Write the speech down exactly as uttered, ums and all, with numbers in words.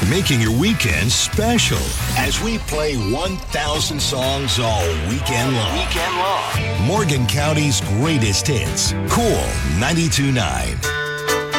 making your weekend special as we play one thousand songs all weekend long. Weekend long. Morgan County's greatest hits. Cool ninety-two point nine.